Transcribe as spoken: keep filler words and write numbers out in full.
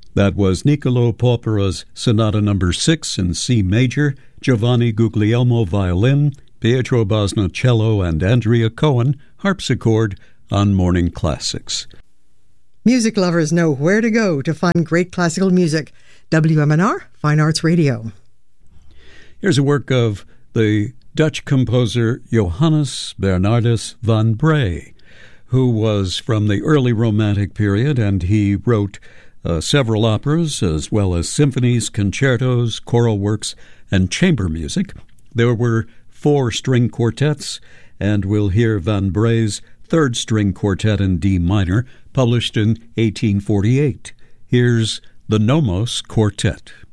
That was Niccolò Porpora's Sonata Number six in C major, Giovanni Guglielmo violin, Pietro Bosna cello, and Andrea Cohen harpsichord on Morning Classics. Music lovers know where to go to find great classical music. W M N R, Fine Arts Radio. Here's a work of the Dutch composer Johannes Bernardus van Bree, who was from the early Romantic period, and he wrote uh, several operas, as well as symphonies, concertos, choral works, and chamber music. There were four string quartets, and we'll hear Van Bree's third string quartet in D minor, published in eighteen forty-eight. Here's the Nomos Quartet.